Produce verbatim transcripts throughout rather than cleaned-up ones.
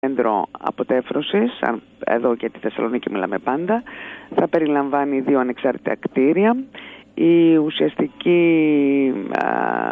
κέντρο αποτέφρωσης, εδώ και τη Θεσσαλονίκη μιλάμε πάντα, θα περιλαμβάνει δύο ανεξάρτητα κτίρια. Η ουσιαστική α,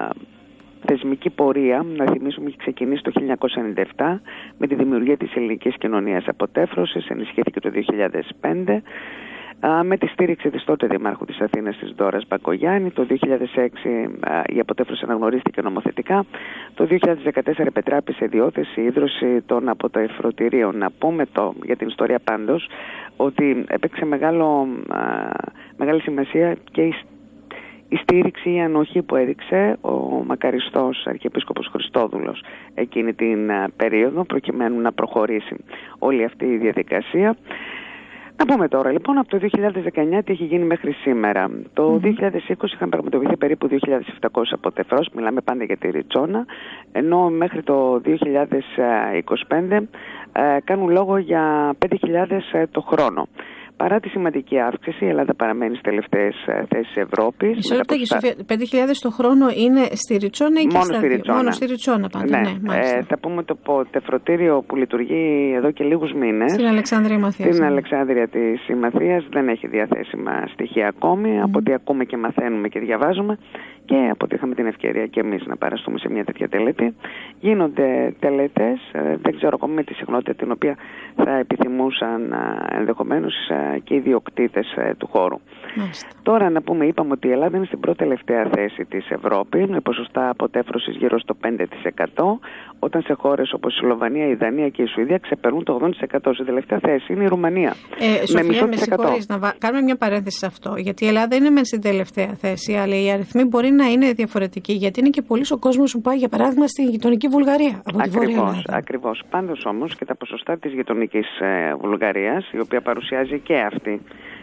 θεσμική πορεία, να θυμίσουμε, έχει ξεκινήσει το χίλια εννιακόσια ενενήντα επτά με τη δημιουργία της Ελληνικής Κοινωνίας Αποτέφρωσης, ενισχύθηκε το δύο χιλιάδες πέντε με τη στήριξη της τότε Δημάρχου της Αθήνας της Δώρας Μπακογιάννη. Το δύο χιλιάδες έξι η αποτέφρωση αναγνωρίστηκε νομοθετικά. Το δύο χιλιάδες δεκατέσσερα επετράπη σε διόθεση ίδρυση των αποτεφρωτηρίων. Να πούμε το, για την ιστορία πάντως ότι έπαιξε μεγάλο, α, μεγάλη σημασία και η, η στήριξη, η ανοχή που έδειξε ο μακαριστός Αρχιεπίσκοπος Χριστόδουλος εκείνη την α, περίοδο, προκειμένου να προχωρήσει όλη αυτή η διαδικασία. Να πούμε τώρα λοιπόν από το δύο χιλιάδες δεκαεννιά τι έχει γίνει μέχρι σήμερα. Το mm-hmm. δύο χιλιάδες είκοσι είχαν πραγματοποιηθεί περίπου δύο χιλιάδες επτακόσιες αποτεφρώσεις, μιλάμε πάντα για τη Ριτσόνα, ενώ μέχρι το δύο χιλιάδες είκοσι πέντε ε, κάνουν λόγο για πέντε χιλιάδες ε, το χρόνο. Παρά τη σημαντική αύξηση, η Ελλάδα παραμένει στις τελευταίες θέσεις Ευρώπης. Μισό λεπτό, Σοφία, πέντε χιλιάδες το χρόνο είναι στη Ριτσόνα ή και μόνο στα στη Ριτσόνα. Μόνο στη Ριτσόνα πάντα, ναι. ναι ε, θα πούμε το αποτεφρωτήριο που λειτουργεί εδώ και λίγους μήνες. Στην Αλεξάνδρεια Μαθίας. Στην ναι. Αλεξάνδρεια της Μαθίας δεν έχει διαθέσιμα στοιχεία ακόμη, mm. από ό,τι ακούμε και μαθαίνουμε και διαβάζουμε και από ό,τι είχαμε την ευκαιρία και εμείς να παραστούμε σε μια τέτοια τελετή. Γίνονται τελετές, δεν ξέρω ακόμη με τη συχνότητα την οποία θα επιθυμούσαν ενδεχομένως και οι ιδιοκτήτες του χώρου. Μάλιστα. Τώρα να πούμε, είπαμε ότι η Ελλάδα είναι στην πρώτη τελευταία θέση της Ευρώπης με ποσοστά αποτέφρωσης γύρω στο πέντε τοις εκατό, όταν σε χώρες όπως η Σλοβανία, η Δανία και η Σουηδία ξεπερνούν το ογδόντα τοις εκατό. Στην τελευταία θέση είναι η Ρουμανία. Ε, Σοφία, με μισό με συγχωρείς, να βα... κάνουμε μια παρένθεση σε αυτό. Γιατί η Ελλάδα είναι μεν στην τελευταία θέση, αλλά οι αριθμοί μπορεί να είναι διαφορετικοί. Γιατί είναι και πολλής ο κόσμος που πάει, για παράδειγμα, στη γειτονική Βουλγαρία. Από τη Βόρεια Ελλάδα. Ακριβώς. Πάντως όμως και τα ποσοστά της γειτονικής ε, Βουλγαρίας, η οποία παρουσιάζει και αυτή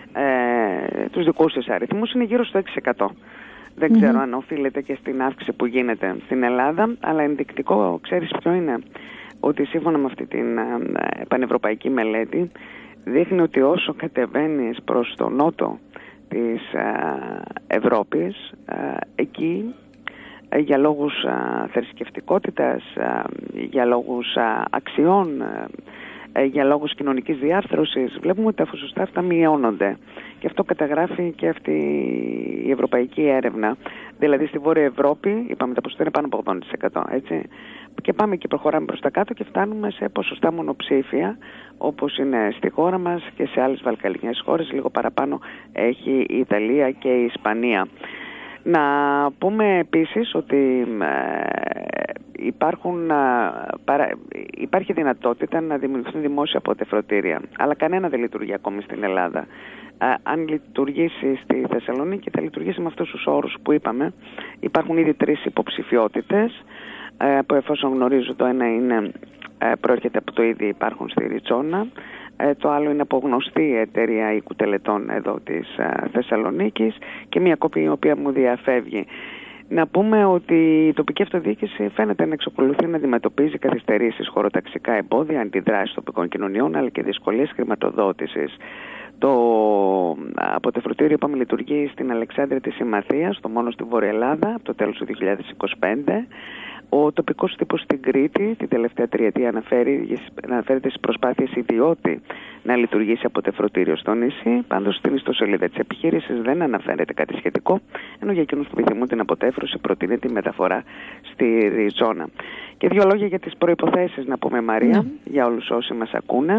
ε, τους δικούς της αριθμούς, είναι γύρω στο έξι τοις εκατό. Δεν mm-hmm. ξέρω αν οφείλεται και στην αύξηση που γίνεται στην Ελλάδα, αλλά ενδεικτικό, ξέρεις ποιο είναι, ότι σύμφωνα με αυτή την ε, πανευρωπαϊκή μελέτη δείχνει ότι όσο κατεβαίνεις προς το νότο της ε, Ευρώπης, ε, εκεί ε, για λόγους ε, θρησκευτικότητας, ε, για λόγους ε, αξιών, ε, για λόγους κοινωνικής διάρθρωσης, βλέπουμε ότι τα ποσοστά αυτά μειώνονται. Και αυτό καταγράφει και αυτή η ευρωπαϊκή έρευνα. Δηλαδή στη Βόρεια Ευρώπη, είπαμε, τα ποσοστά είναι πάνω από ογδόντα τοις εκατό, έτσι. Και πάμε και προχωράμε προς τα κάτω και φτάνουμε σε ποσοστά μονοψήφια, όπως είναι στη χώρα μας και σε άλλες βαλκανικές χώρες. Λίγο παραπάνω έχει η Ιταλία και η Ισπανία. Να πούμε επίσης ότι ε, υπάρχουν, παρα, υπάρχει δυνατότητα να δημιουργηθούν δημόσια αποτεφρωτήρια, αλλά κανένα δεν λειτουργεί ακόμη στην Ελλάδα. Ε, αν λειτουργήσει στη Θεσσαλονίκη θα λειτουργήσει με αυτούς τους όρους που είπαμε. Υπάρχουν ήδη τρεις υποψηφιότητες ε, που, εφόσον γνωρίζω, το ένα είναι, ε, προέρχεται από το ήδη υπάρχουν στη Ριτσόνα. Ε, το άλλο είναι από γνωστή εταιρεία οίκου τελετών εδώ της ε, Θεσσαλονίκης και μια κόπη η οποία μου διαφεύγει. Να πούμε ότι η τοπική αυτοδιοίκηση φαίνεται να εξακολουθεί να αντιμετωπίζει καθυστερήσεις, χωροταξικά εμπόδια, αντιδράσεις τοπικών κοινωνιών αλλά και δυσκολίες χρηματοδότησης. Το αποτεφρωτήριο, είπαμε, λειτουργεί στην Αλεξάνδρεια της Μαθίας, το μόνο στη Βόρεια Ελλάδα, από το τέλος του δύο χιλιάδες είκοσι πέντε. Ο τοπικός τύπος στην Κρήτη την τελευταία τριετία αναφέρει, αναφέρεται στις προσπάθειες ιδιώτη να λειτουργήσει αποτεφρωτήριο στο νησί. Πάντως στην ιστοσελίδα της επιχείρησης δεν αναφέρεται κάτι σχετικό, ενώ για εκείνους που επιθυμούν την αποτέφρωση προτείνεται η μεταφορά στη Ριτσόνα. Και δύο λόγια για τις προϋποθέσεις, να πούμε, Μαρία, mm. για όλους όσοι μας ακούνε.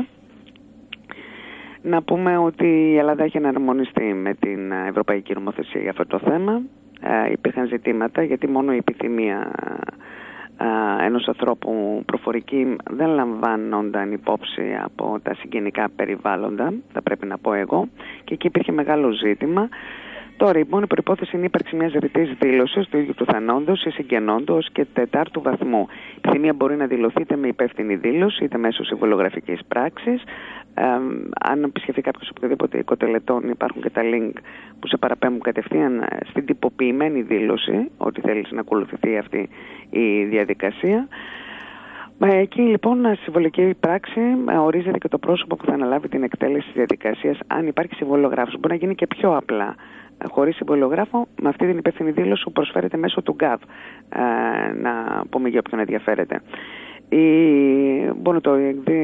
Να πούμε ότι η Ελλάδα έχει εναρμονιστεί με την Ευρωπαϊκή Νομοθεσία για αυτό το θέμα. Ε, υπήρχαν ζητήματα γιατί μόνο η επιθυμία ε, ενός ανθρώπου προφορική δεν λαμβάνονταν υπόψη από τα συγγενικά περιβάλλοντα, θα πρέπει να πω εγώ, και εκεί υπήρχε μεγάλο ζήτημα. Τώρα η μόνη προϋπόθεση είναι η ύπαρξη μιας ρητής δήλωσης του ίδιου του θανόντος ή συγγενόντος και τετάρτου βαθμού. Η επιθυμία μπορεί να δηλωθεί είτε με υπεύθυνη δήλωση είτε μέσω συμβολογραφικής πράξης. Ε, αν επισκεφθεί κάποιος οποιοδήποτε οικοτελετών, υπάρχουν και τα link που σε παραπέμπουν κατευθείαν στην τυποποιημένη δήλωση ότι θέλεις να ακολουθηθεί αυτή η διαδικασία. Εκεί λοιπόν στη συμβολική πράξη ορίζεται και το πρόσωπο που θα αναλάβει την εκτέλεση της διαδικασίας, αν υπάρχει συμβολογράφος. Μπορεί να γίνει και πιο απλά, χωρίς συμβολογράφο, με αυτή την υπεύθυνη δήλωση που προσφέρεται μέσω του γκάβ, να πούμε για όποιον ενδιαφέρεται. Η, μπορεί το